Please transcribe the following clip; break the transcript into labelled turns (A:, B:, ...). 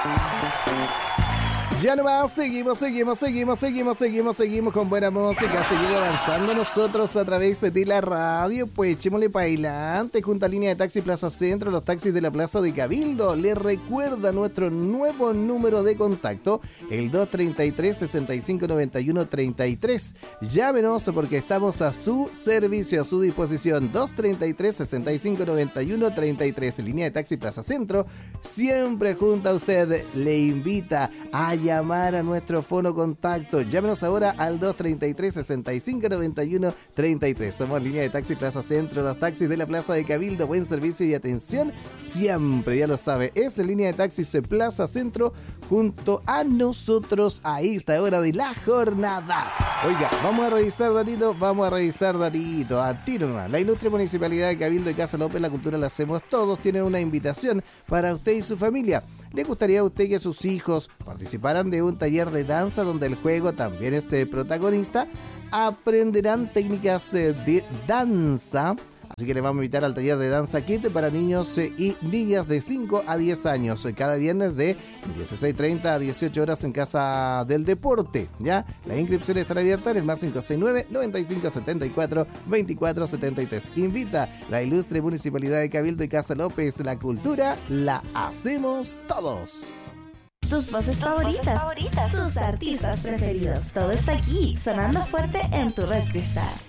A: Ya nomás, seguimos con buena música, seguimos avanzando nosotros a través de la radio, pues echémosle para adelante junto a Línea de Taxi Plaza Centro, los taxis de la Plaza de Cabildo. Les recuerda nuestro nuevo número de contacto, el 233-6591-33. Llámenos porque estamos a su servicio, a su disposición, 233-6591-33. Línea de Taxi Plaza Centro, siempre junto a usted, le invita a llamar a nuestro fono contacto. Llámenos ahora al 233-6591-33. Somos Línea de Taxi Plaza Centro, los taxis de la Plaza de Cabildo. Buen servicio y atención siempre, ya lo sabe. Es Línea de Taxis Plaza Centro junto a nosotros a esta hora de la jornada. Oiga, vamos a revisar datito, a tiro nomás. La ilustre Municipalidad de Cabildo y Casa López, la cultura la hacemos todos, tienen una invitación para usted y su familia. ¿Le gustaría a usted que sus hijos participaran de un taller de danza donde el juego también es protagonista? Aprenderán técnicas de danza. Así que le vamos a invitar al taller de danza Kit para niños y niñas de 5 a 10 años. Cada viernes de 16:30 a 18 horas en Casa del Deporte. ¿Ya? La inscripción estará abierta en el más 569-9574-2473. Invita la ilustre Municipalidad de Cabildo y Casa López. La cultura la hacemos todos.
B: Tus voces favoritas, tus artistas preferidos. Todo está aquí, sonando fuerte en tu Red Cristal.